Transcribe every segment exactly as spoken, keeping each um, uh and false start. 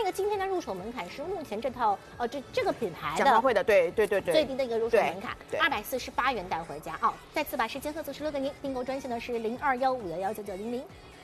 个今天的入手门槛是目前这套呃这这个品牌的讲话会的，对对对对， 最低的一个入手门槛，二百四十八元带回家哦。再次把时间和组织留给您，订购专线呢是零二幺五幺幺九九零零。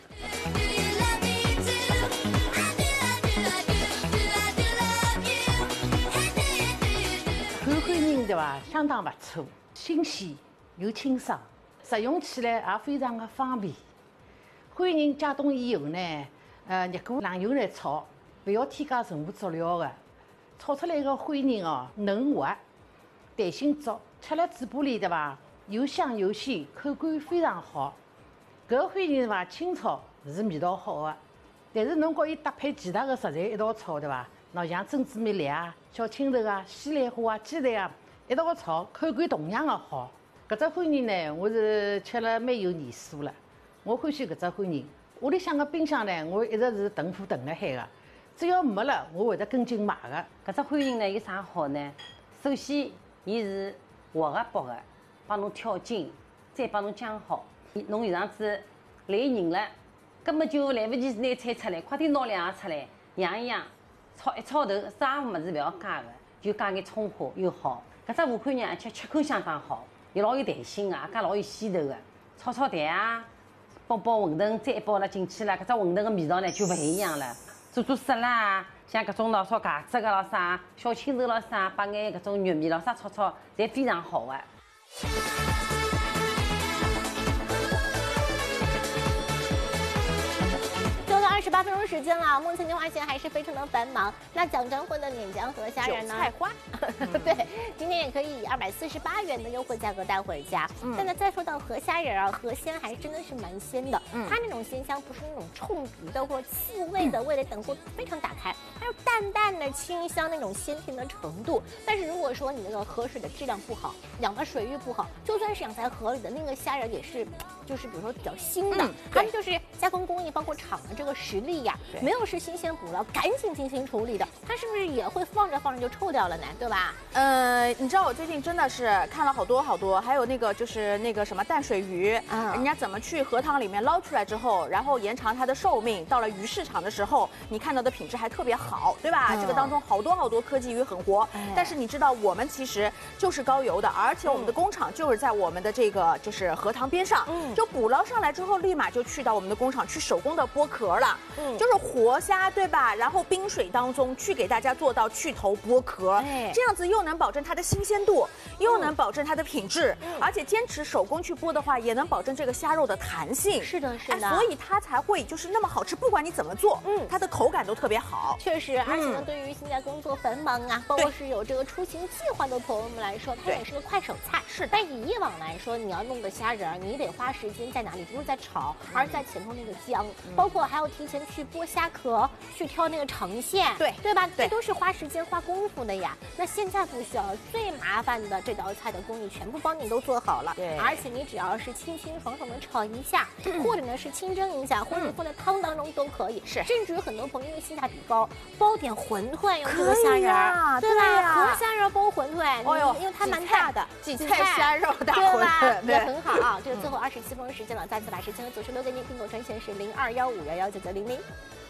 韩欢迎对吧？相当不错，新鲜又清爽，食用起来也非常的方便。欢迎解冻以后呢，呃，热锅冷油来炒，不要添加任何佐料的，炒出来的欢迎哦，嫩滑，弹性足，吃了嘴巴里对吧？又香又鲜，口感非常好。搿个欢迎对伐？清炒是味道好的，但是侬和伊搭配其他的食材一道炒对伐？喏，像珍珠米粒啊、小青头啊、西兰花啊、鸡蛋啊，一道炒，口感同样的好。搿只欢迎呢，我是吃了蛮有年数了。我欢喜搿只欢迎。屋里向个冰箱呢，我一直是囤货囤辣海个，只要没了，我会得跟进买个。 搿只欢迎呢有啥好呢？首先，伊是活个剥个，帮侬挑筋，再帮侬浆好。侬有场子来人了，根本就来不及拿菜出来，快点拿两个出来，养一养，炒一炒头，啥物事勿要加个，就加眼葱花又好。搿只武汉人而且吃口相当好，又老有弹性个，也老有鲜头个。炒炒蛋啊，包包馄饨，再一包了进去了，搿只馄饨个味道呢就勿一样了。做做沙拉啊，像搿种喏烧茄子个咾啥，小青头咾啥，把眼搿种肉米咾啥炒炒，侪非常好个。 二十八分钟时间了，目前电话线还是非常的繁忙。那蒋张辉的碾浆和虾仁呢？ 韭菜花， 对，今天也可以以二百四十八元的优惠价格带回家。嗯，但呢，再说到河虾仁啊，河鲜还真的是蛮鲜的。嗯，它那种鲜香不是那种冲鼻的或者刺味的味蕾等会非常打开，还有淡淡的清香那种鲜甜的程度。但是如果说你那个河水的质量不好，养的水域不好，就算是养在河里的那个虾仁也是，就是比如说比较腥的， 嗯、 他们就是加工工艺包括厂的这个实力呀，没有是新鲜捕捞，赶紧进行处理的，它是不是也会放着放着就臭掉了呢？对吧？ 呃，你知道我最近真的是看了好多好多，还有那个就是那个什么淡水鱼，啊，人家怎么去河塘里面捞出来之后，然后延长它的寿命，到了鱼市场的时候，你看到的品质还特别好，对吧？嗯、这个当中好多好多科技鱼很活，哎、但是你知道我们其实就是高邮的，而且我们的工厂就是在我们的这个就是河塘边上，嗯，就捕捞上来之后，立马就去到我们的工厂去手工的剥壳了，嗯，就是活虾，对吧？然后冰水当中去给大家做到去头剥壳，哎，这样子又能保证它的新鲜度，又能保证它的品质，嗯、而且坚持手工去剥的话，也能保证这个虾肉的弹性。 是的，是的， 哎、所以它才会就是那么好吃，不管你怎么做，嗯，它的口感都特别好。 确实，而且呢，对于现在工作繁忙啊，包括是有这个出行计划的朋友们来说，它也是个快手菜。是，但以以往来说，你要弄个虾仁，你得花时间在哪里？不是在炒，而是在前头那个姜，嗯、包括还要提前去剥虾壳，去挑那个呈现， 对对吧？这都是花时间花功夫的呀。那现在不需要，最麻烦的这道菜的工艺全部帮你都做好了，对，而且你只要是清清爽爽的炒一下，嗯、或者呢是清蒸一下，或者放在汤当中都可以。是，甚至于很多朋友因为性价比高，包点馄饨用这个虾仁， 啊、 对吧？河虾仁包馄饨，哦呦，因为它蛮大的， 荠菜虾肉大馄饨， 也很好啊。这个最后二十七分钟时间了，再次把时间和组织留给您，订购专线是零二幺五幺幺九九零零。